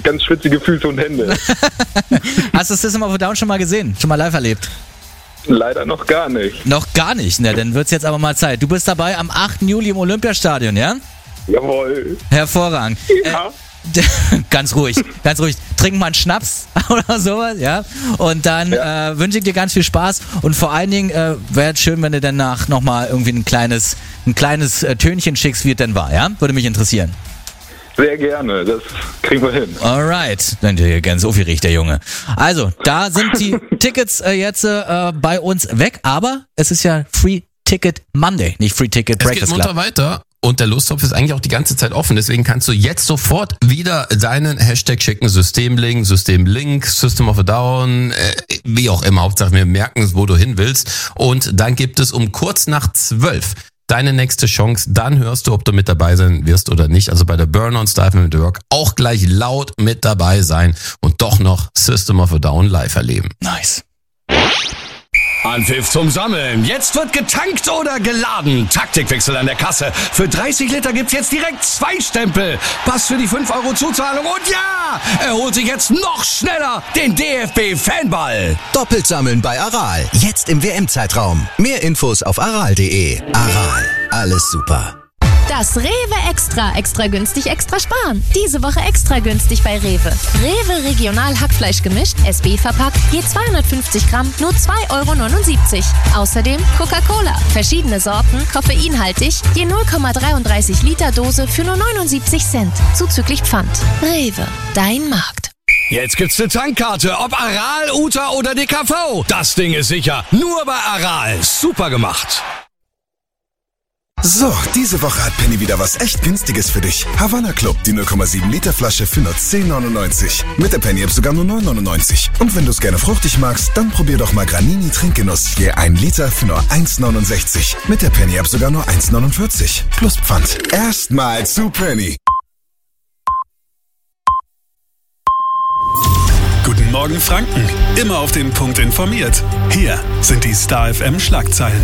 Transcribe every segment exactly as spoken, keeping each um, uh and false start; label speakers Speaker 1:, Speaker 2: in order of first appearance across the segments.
Speaker 1: ganz schwitzige Füße und Hände.
Speaker 2: Hast du System of a Down schon mal gesehen? Schon mal live erlebt?
Speaker 1: Leider noch gar nicht.
Speaker 2: Noch gar nicht, ne? Dann wird's jetzt aber mal Zeit. Du bist dabei am achten Juli im Olympiastadion, ja?
Speaker 1: Jawohl.
Speaker 2: Hervorragend.
Speaker 1: Ja.
Speaker 2: Äh, ganz ruhig, ganz ruhig. Trink mal einen Schnaps oder sowas, ja? Und dann
Speaker 1: Ja.
Speaker 2: äh, wünsche ich dir ganz viel Spaß und vor allen Dingen äh, wäre es schön, wenn du danach nochmal irgendwie ein kleines, ein kleines äh, Tönchen schickst, wie es denn war, ja? Würde mich interessieren.
Speaker 1: Sehr gerne, das kriegen wir hin.
Speaker 2: Alright, dann ganz so viel riecht der Junge. Also, da sind die Tickets äh, jetzt äh, bei uns weg, aber es ist ja Free Ticket Monday, nicht Free Ticket
Speaker 3: Es geht
Speaker 2: Breakfast
Speaker 3: munter
Speaker 2: Club.
Speaker 3: weiter und der Lostopf ist eigentlich auch die ganze Zeit offen. Deswegen kannst du jetzt sofort wieder deinen Hashtag schicken. Systemlink, Systemlink, System of a Down, äh, wie auch immer. Hauptsache wir merken, wo du hin willst. Und dann gibt es um kurz nach zwölf deine nächste Chance. Dann hörst du, ob du mit dabei sein wirst oder nicht. Also bei der Burn-On Style mit Work auch gleich laut mit dabei sein und doch noch System of a Down live erleben.
Speaker 2: Nice.
Speaker 4: Anpfiff zum Sammeln. Jetzt wird getankt oder geladen. Taktikwechsel an der Kasse. Für dreißig Liter gibt's jetzt direkt zwei Stempel. Pass für die fünf Euro Zuzahlung. Und ja, er holt sich jetzt noch schneller den D F B-Fanball.
Speaker 5: Doppelt sammeln bei Aral. Jetzt im W M-Zeitraum. Mehr Infos auf aral punkt de. Aral. Alles super.
Speaker 6: Das Rewe Extra. Extra günstig, extra sparen. Diese Woche extra günstig bei Rewe. Rewe Regional Hackfleisch gemischt, S B verpackt, je zweihundertfünfzig Gramm, nur zwei Euro neunundsiebzig. Außerdem Coca-Cola. Verschiedene Sorten, koffeinhaltig, je null Komma dreiunddreißig Liter Dose für nur neunundsiebzig Cent. Zuzüglich Pfand. Rewe, dein Markt.
Speaker 4: Jetzt gibt's eine Tankkarte. Ob Aral, Uta oder D K V. Das Ding ist sicher. Nur bei Aral. Super gemacht.
Speaker 7: So, diese Woche hat Penny wieder was echt Günstiges für dich. Havanna Club, die null Komma sieben Liter Flasche für nur zehn neunundneunzig. Mit der Penny App sogar nur neun neunundneunzig. Und wenn du es gerne fruchtig magst, dann probier doch mal Granini Trinkgenuss. Je ein Liter für nur eins neunundsechzig. Mit der Penny App sogar nur eins neunundvierzig. Plus Pfand. Erstmal zu Penny.
Speaker 8: Guten Morgen Franken. Immer auf den Punkt informiert. Hier sind die Star F M Schlagzeilen.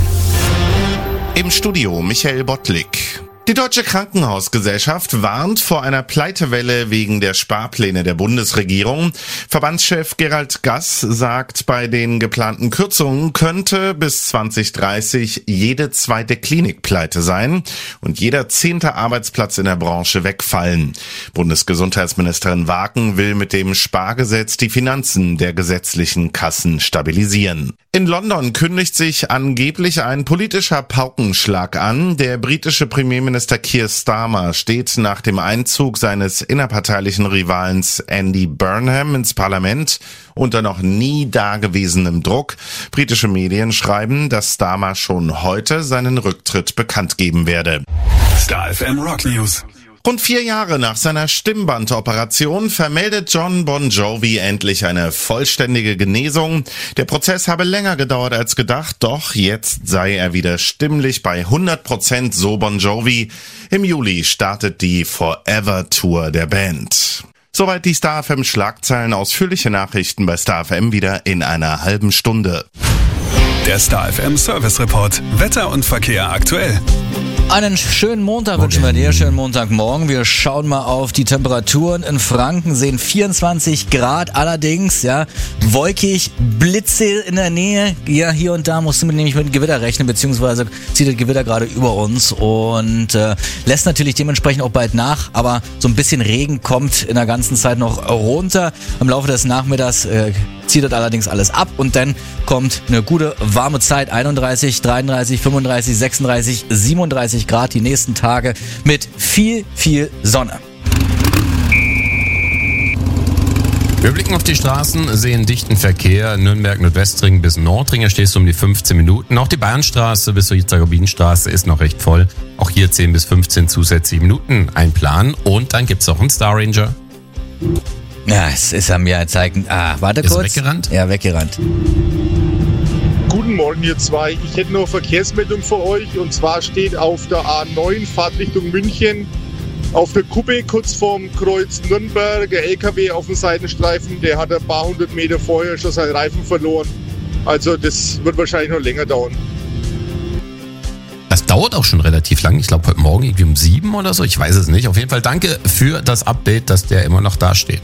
Speaker 9: Im Studio Michael Bottlik. Die Deutsche Krankenhausgesellschaft warnt vor einer Pleitewelle wegen der Sparpläne der Bundesregierung. Verbandschef Gerald Gass sagt, bei den geplanten Kürzungen könnte bis zwanzig dreißig jede zweite Klinik pleite sein und jeder zehnte Arbeitsplatz in der Branche wegfallen. Bundesgesundheitsministerin Waken will mit dem Spargesetz die Finanzen der gesetzlichen Kassen stabilisieren. In London kündigt sich angeblich ein politischer Paukenschlag an. Der britische Premierminister Keir Starmer steht nach dem Einzug seines innerparteilichen Rivalens Andy Burnham ins Parlament unter noch nie dagewesenem Druck. Britische Medien schreiben, dass Starmer schon heute seinen Rücktritt bekannt geben werde.
Speaker 8: Star F M Rock News.
Speaker 9: Rund vier Jahre nach seiner Stimmbandoperation vermeldet Jon Bon Jovi endlich eine vollständige Genesung. Der Prozess habe länger gedauert als gedacht, doch jetzt sei er wieder stimmlich bei hundert Prozent, so Bon Jovi. Im Juli startet die Forever Tour der Band. Soweit die Star F M Schlagzeilen, ausführliche Nachrichten bei Star F M wieder in einer halben Stunde.
Speaker 8: Der Star F M Service Report. Wetter und Verkehr aktuell.
Speaker 2: Einen schönen Montag wünschen wir dir, schönen Montagmorgen. Wir schauen mal auf die Temperaturen in Franken, sehen vierundzwanzig Grad, allerdings, ja, wolkig, Blitze in der Nähe. Ja, hier und da musst du mit, nämlich mit Gewitter rechnen, beziehungsweise zieht das Gewitter gerade über uns und äh, lässt natürlich dementsprechend auch bald nach, aber so ein bisschen Regen kommt in der ganzen Zeit noch runter. Im Laufe des Nachmittags äh, zieht das allerdings alles ab und dann kommt eine gute warme Zeit, einunddreißig, dreiunddreißig, fünfunddreißig, sechsunddreißig, siebenunddreißig Grad die nächsten Tage mit viel, viel Sonne.
Speaker 3: Wir blicken auf die Straßen, sehen dichten Verkehr. Nürnberg Nordwestring bis Nordring stehst du um die fünfzehn Minuten. Auch die Bayernstraße bis zur Jakobinenstraße ist noch recht voll. Auch hier zehn bis fünfzehn zusätzliche Minuten einplanen. Und dann gibt's auch einen Star Ranger.
Speaker 2: Ja, es ist an mir ein Zeichen. Ah, warte
Speaker 3: Ist
Speaker 2: kurz.
Speaker 3: er weggerannt?
Speaker 2: Ja, weggerannt.
Speaker 10: Guten Morgen, ihr zwei. Ich hätte nur Verkehrsmeldung für euch. Und zwar steht auf der A neun Fahrtrichtung München auf der Kuppe kurz vorm Kreuz Nürnberg der L K W auf dem Seitenstreifen. Der hat ein paar hundert Meter vorher schon seinen Reifen verloren. Also das wird wahrscheinlich noch länger dauern.
Speaker 3: Das dauert auch schon relativ lang. Ich glaube heute Morgen irgendwie um sieben oder so. Ich weiß es nicht. Auf jeden Fall danke für das Update, dass der immer noch da steht.